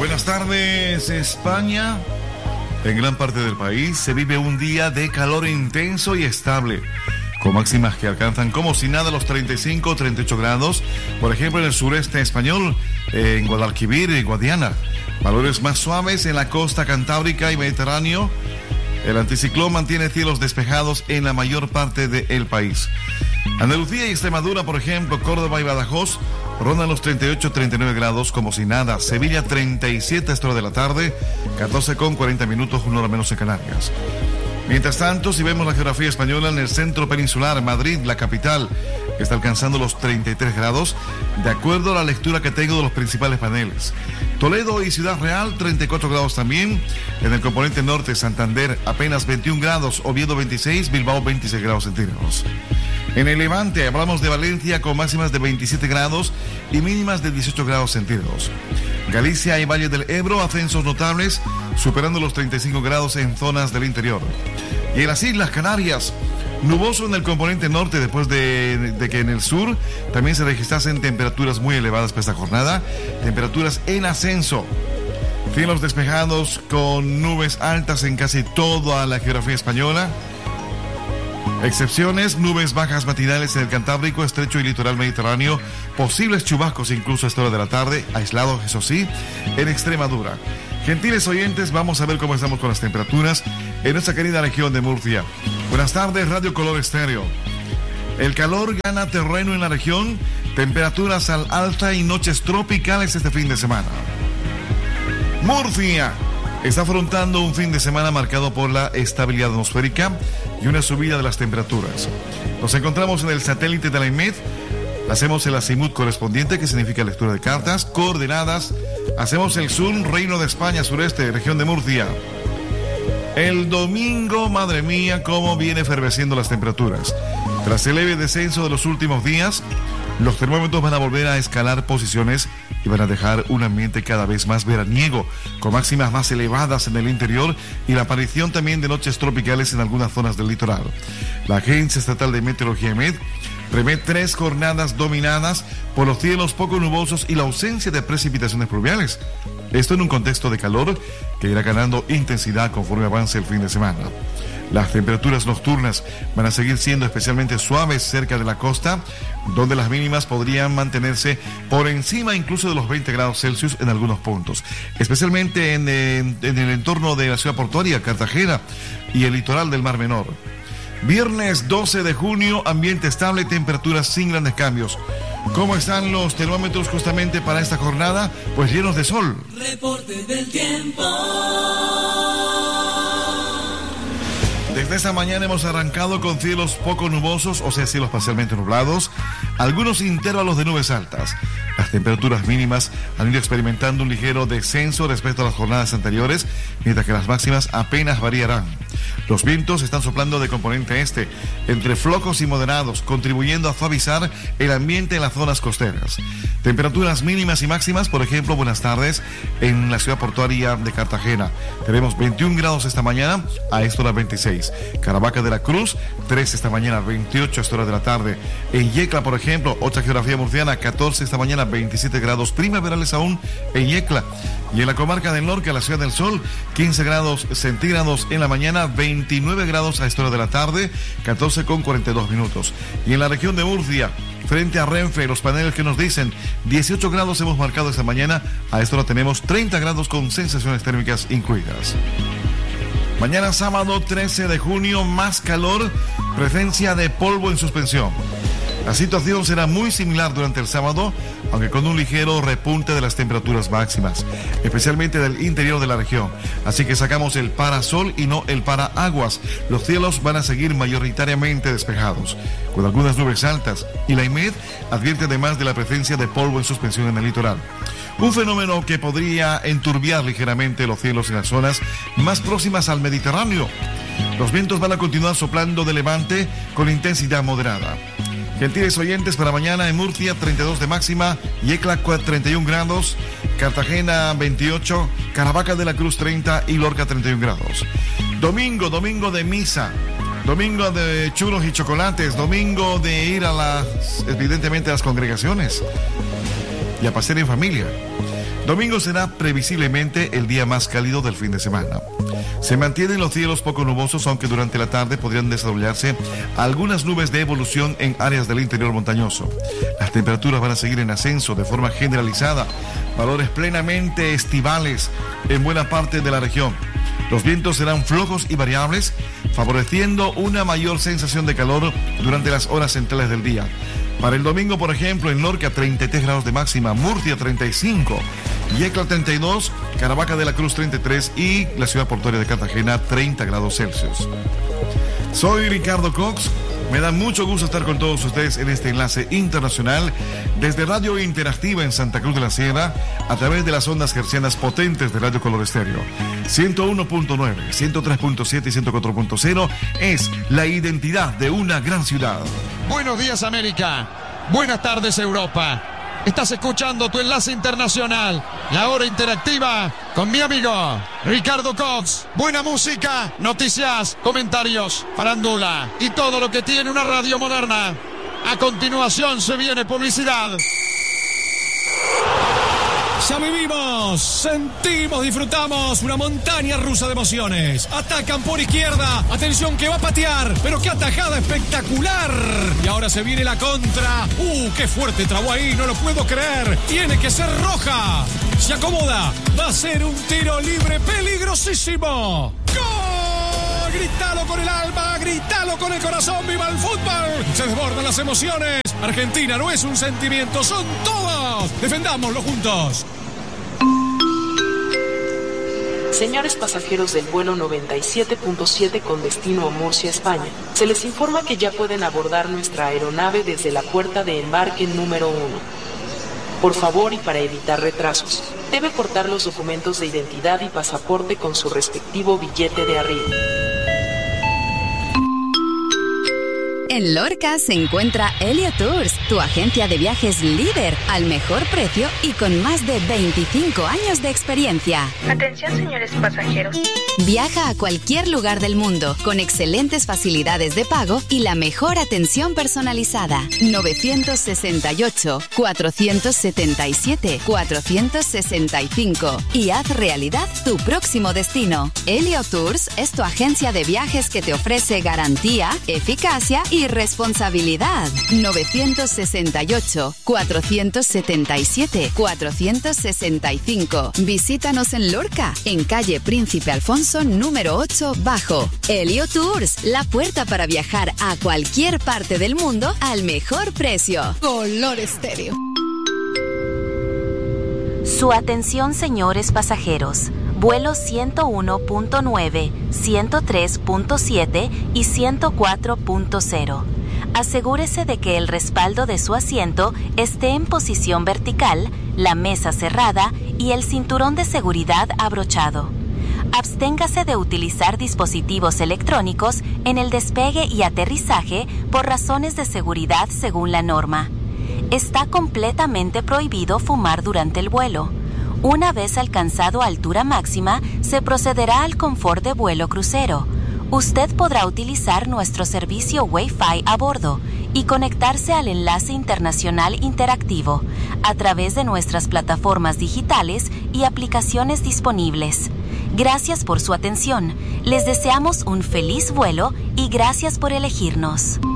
Buenas tardes, España. En gran parte del país se vive un día de calor intenso y estable, con máximas que alcanzan como si nada los 35 o 38 grados, por ejemplo en el sureste español, en Guadalquivir y Guadiana. Valores más suaves en la costa cantábrica y mediterráneo. El anticiclón mantiene cielos despejados en la mayor parte del país. Andalucía y Extremadura, por ejemplo, Córdoba y Badajoz, rondan los 38-39 grados como si nada. Sevilla 37 a esta hora de la tarde, 14:40, una hora menos en Canarias. Mientras tanto, si vemos la geografía española, en el centro peninsular, Madrid, la capital, está alcanzando los 33 grados, de acuerdo a la lectura que tengo de los principales paneles. Toledo y Ciudad Real, 34 grados también. En el componente norte, Santander, apenas 21 grados, Oviedo 26, Bilbao 26 grados centígrados. En el Levante hablamos de Valencia con máximas de 27 grados y mínimas de 18 grados centígrados. Galicia y Valle del Ebro, ascensos notables, superando los 35 grados en zonas del interior. Y en las Islas Canarias, nuboso en el componente norte después de que en el sur también se registrasen temperaturas muy elevadas para esta jornada, temperaturas en ascenso. Cielos despejados con nubes altas en casi toda la geografía española. Excepciones, nubes bajas matinales en el Cantábrico, estrecho y litoral mediterráneo, posibles chubascos incluso a esta hora de la tarde, aislados eso sí, en Extremadura. Gentiles oyentes, vamos a ver cómo estamos con las temperaturas en nuestra querida región de Murcia. Buenas tardes, Radio Color Estéreo. El calor gana terreno en la región, temperaturas al alza y noches tropicales este fin de semana. Murcia está afrontando un fin de semana marcado por la estabilidad atmosférica y una subida de las temperaturas. Nos encontramos en el satélite de la IMED, hacemos el azimut correspondiente, que significa lectura de cartas, coordenadas, hacemos el zoom, Reino de España, sureste, región de Murcia. El domingo, madre mía, cómo viene efervesciendo las temperaturas. Tras el leve descenso de los últimos días, los termómetros van a volver a escalar posiciones y van a dejar un ambiente cada vez más veraniego, con máximas más elevadas en el interior y la aparición también de noches tropicales en algunas zonas del litoral. La Agencia Estatal de Meteorología EMET prevé 3 jornadas dominadas por los cielos poco nubosos y la ausencia de precipitaciones pluviales. Esto en un contexto de calor que irá ganando intensidad conforme avance el fin de semana. Las temperaturas nocturnas van a seguir siendo especialmente suaves cerca de la costa, donde las mínimas podrían mantenerse por encima incluso de los 20 grados Celsius en algunos puntos, especialmente en el entorno de la ciudad portuaria, Cartagena, y el litoral del Mar Menor. Viernes 12 de junio, ambiente estable, temperaturas sin grandes cambios. ¿Cómo están los termómetros justamente para esta jornada? Pues llenos de sol. Reporte del tiempo. Desde esta mañana hemos arrancado con cielos poco nubosos, o sea, cielos parcialmente nublados, algunos intervalos de nubes altas. Las temperaturas mínimas han ido experimentando un ligero descenso respecto a las jornadas anteriores, mientras que las máximas apenas variarán. Los vientos están soplando de componente este, entre flojos y moderados, contribuyendo a suavizar el ambiente en las zonas costeras. Temperaturas mínimas y máximas, por ejemplo, buenas tardes, en la ciudad portuaria de Cartagena. Tenemos 21 grados esta mañana, a esta hora 26. Caravaca de la Cruz, 3 esta mañana, 28 a esta hora de la tarde. En Yecla, por ejemplo, otra geografía murciana, 14 esta mañana, 27 grados primaverales aún en Yecla. Y en la comarca del Norte, a la Ciudad del Sol, 15 grados centígrados en la mañana, 29 grados a esta hora de la tarde, 14:42. Y en la región de Murcia, frente a Renfe, los paneles que nos dicen 18 grados hemos marcado esta mañana, a esta hora tenemos 30 grados con sensaciones térmicas incluidas. Mañana sábado 13 de junio, más calor, presencia de polvo en suspensión. La situación será muy similar durante el sábado, aunque con un ligero repunte de las temperaturas máximas, especialmente del interior de la región. Así que sacamos el parasol y no el paraguas. Los cielos van a seguir mayoritariamente despejados, con algunas nubes altas, y la IMED advierte además de la presencia de polvo en suspensión en el litoral. Un fenómeno que podría enturbiar ligeramente los cielos en las zonas más próximas al Mediterráneo. Los vientos van a continuar soplando de levante con intensidad moderada. Gentiles oyentes, para mañana en Murcia 32 de máxima, Yecla 31 grados, Cartagena 28, Caravaca de la Cruz 30 y Lorca 31 grados. Domingo de misa, domingo de churros y chocolates, domingo de ir evidentemente a las congregaciones. y a pasear en familia. Domingo será previsiblemente el día más cálido del fin de semana. Se mantienen los cielos poco nubosos, aunque durante la tarde podrían desarrollarse algunas nubes de evolución en áreas del interior montañoso. Las temperaturas van a seguir en ascenso de forma generalizada, valores plenamente estivales en buena parte de la región. Los vientos serán flojos y variables, favoreciendo una mayor sensación de calor durante las horas centrales del día. Para el domingo, por ejemplo, en Lorca 33 grados de máxima, Murcia 35, Yecla 32, Caravaca de la Cruz 33 y la ciudad portuaria de Cartagena 30 grados Celsius. Soy Ricardo Cox. Me da mucho gusto estar con todos ustedes en este enlace internacional desde Radio Interactiva en Santa Cruz de la Sierra a través de las ondas hercianas potentes de Radio Color Estéreo. 101.9, 103.7 y 104.0 es la identidad de una gran ciudad. Buenos días, América. Buenas tardes, Europa. Estás escuchando tu enlace internacional, la hora interactiva con mi amigo Ricardo Cox. Buena música, noticias, comentarios, farándula y todo lo que tiene una radio moderna. A continuación se viene publicidad. Ya vivimos, sentimos, disfrutamos una montaña rusa de emociones. Atacan por izquierda, atención que va a patear, pero qué atajada espectacular. Y ahora se viene la contra. Qué fuerte trabó ahí, no lo puedo creer. Tiene que ser roja. Se acomoda, va a ser un tiro libre peligrosísimo. ¡Gol! Grítalo con el alma, grítalo con el corazón, ¡viva el fútbol! Se desbordan las emociones. Argentina no es un sentimiento, son todos. Defendámoslo juntos. Señores pasajeros del vuelo 97.7 con destino a Murcia, España, se les informa que ya pueden abordar nuestra aeronave desde la puerta de embarque número 1. Por favor, y para evitar retrasos, debe portar los documentos de identidad y pasaporte con su respectivo billete de arribo. En Lorca se encuentra Helio Tours, tu agencia de viajes líder, al mejor precio y con más de 25 años de experiencia. Atención, señores pasajeros. Viaja a cualquier lugar del mundo con excelentes facilidades de pago y la mejor atención personalizada. 968-477-465 y haz realidad tu próximo destino. Helio Tours es tu agencia de viajes que te ofrece garantía, eficacia y responsabilidad. 968-477-465. Visítanos en Lorca, en calle Príncipe Alfonso número 8 bajo. Helio Tours, la puerta para viajar a cualquier parte del mundo al mejor precio. Color Estéreo. Su atención, señores pasajeros. Vuelos 101.9, 103.7 y 104.0. Asegúrese de que el respaldo de su asiento esté en posición vertical, la mesa cerrada y el cinturón de seguridad abrochado. Absténgase de utilizar dispositivos electrónicos en el despegue y aterrizaje por razones de seguridad según la norma. Está completamente prohibido fumar durante el vuelo. Una vez alcanzado altura máxima, se procederá al confort de vuelo crucero. Usted podrá utilizar nuestro servicio Wi-Fi a bordo y conectarse al enlace internacional interactivo a través de nuestras plataformas digitales y aplicaciones disponibles. Gracias por su atención. Les deseamos un feliz vuelo y gracias por elegirnos.